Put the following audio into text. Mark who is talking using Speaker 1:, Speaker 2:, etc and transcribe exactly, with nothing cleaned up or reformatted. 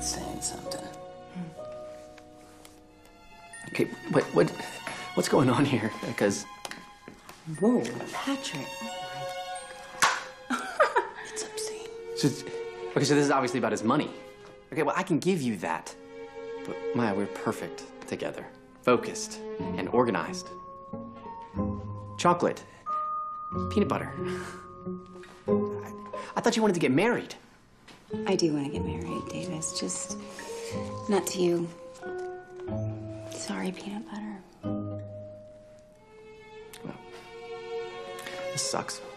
Speaker 1: That's saying something.
Speaker 2: Okay, what, what, what's going on here? Because...
Speaker 1: Whoa, Patrick. It's obscene.
Speaker 2: So, okay, so this is obviously about his money. Okay, well, I can give you that. But, Maya, we're perfect together. Focused and organized. Chocolate. Peanut butter. I, I thought you wanted to get married.
Speaker 3: I do want to get married, Davis. Just not to you. Sorry, peanut butter.
Speaker 2: Well, this sucks.